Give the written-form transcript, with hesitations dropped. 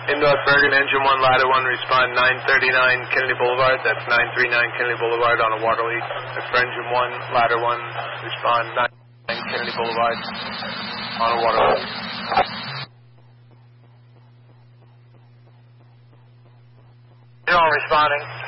Indoor Bergen, Engine 1, Ladder 1, respond 939 Kennedy Boulevard. That's 939 Kennedy Boulevard on a water leak. That's for Engine 1, Ladder 1, respond 939 Kennedy Boulevard on a water leak. Zero responding.